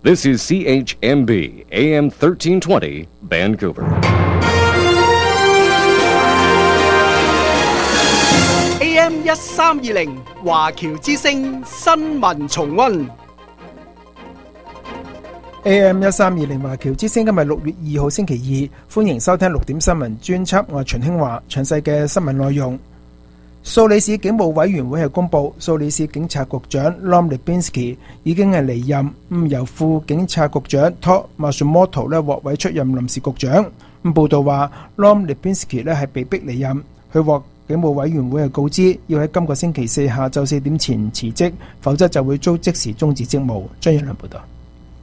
This is CHMB AM 1320 Vancouver. AM 1320華僑之聲新聞重溫。 AM 1320華僑之聲今日6月2號星期二，歡迎收聽6點新聞專輯，我係秦興華。詳細嘅新聞內容，蘇里市警務委員會係公布，蘇里市警察局長 Lom Libinski 已經係離任，由副警察局長 Todd Matsumoto 獲委出任臨時局長。報道話 Lom Libinski 係被逼離任，佢獲警務委員會係告知要喺今個星期四下晝4點前辭職，否則就會遭即時終止職務。張耀良報道。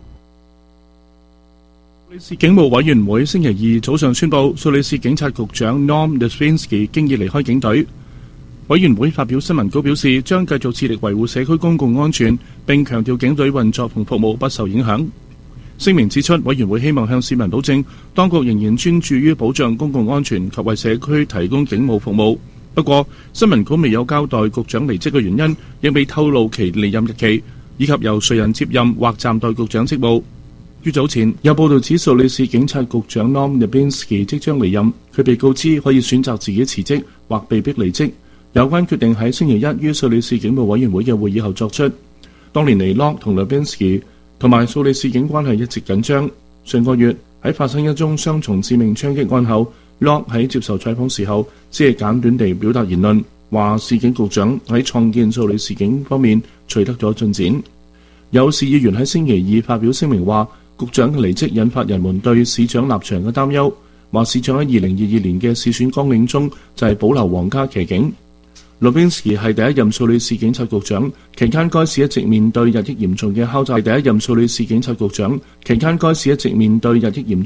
蘇里市警務委員會星期二早上宣布，蘇里市警察局長 Lom Libinski 經已離開警隊。委員會發表新聞稿表示，將繼續致力維護社區公共安全，並強調警隊運作同服務不受影響。聲明指出，委員會希望向市民保證，當局仍然專注於保障公共安全及為社區提供警務服務。不過，新聞稿未有交代局長離職嘅原因，亦未透露其離任日期，以及由誰人接任或暫代局長職務。於早前有報道指，蘇里市警察局長 Lom Libinski 即將離任，佢被告知可以選擇自己辭職或被逼離職。有關決定喺星期一於蘇里市警務委員會嘅會議後作出。多年嚟，Lom 同 Libinski 同埋蘇里市警關係一直緊張。上個月喺發生一宗雙重致命槍擊案後，Lom 喺接受採訪時候只係簡短地表達言論，話市警局長喺創建蘇里市警方面取得咗進展。有市議員喺星期二發表聲明話，局長嘅離職引發人們對市長立場嘅擔憂，話市長喺2022年嘅市選綱領中就係保留皇家騎警。Libinski 係第一任蘇里市警察局長，期間該市一直面對日益嚴重嘅敲詐。第一任蘇里市警察局長期間，該市一直面對日益嚴